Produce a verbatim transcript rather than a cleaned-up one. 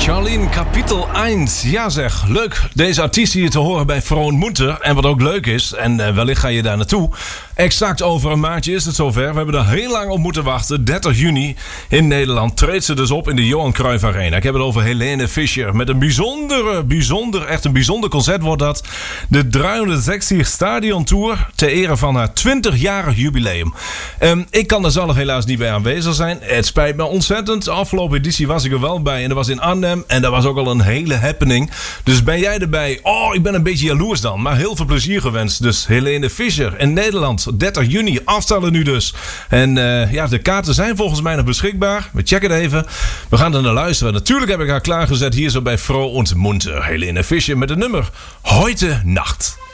Charlene, kapitel één. Ja zeg, leuk. Deze artiest hier te horen bij Vroon Munter. En wat ook leuk is, en uh, wellicht ga je daar naartoe. Exact over een maandje is het zover. We hebben er heel lang op moeten wachten. dertig juni in Nederland treedt ze dus op in de Johan Cruijff Arena. Ik heb het over Helene Fischer. Met een bijzondere, bijzonder, echt een bijzonder concert wordt dat. De driehonderdzestig Stadion Tour ter ere van haar twintigjarig jubileum. Um, ik kan er zelf helaas niet bij aanwezig zijn. Het spijt me ontzettend. De afgelopen editie was ik er wel bij. En dat was in Arnhem. En dat was ook al een hele happening. Dus ben jij erbij? Oh, ik ben een beetje jaloers dan. Maar heel veel plezier gewenst. Dus Helene Fischer in Nederland. dertig juni. Aftellen nu dus. En uh, ja, de kaarten zijn volgens mij nog beschikbaar. We checken het even. We gaan er naar luisteren. Natuurlijk heb ik haar klaargezet hier zo bij Vroon Munter. Helene Fischer met het nummer Heute Nacht.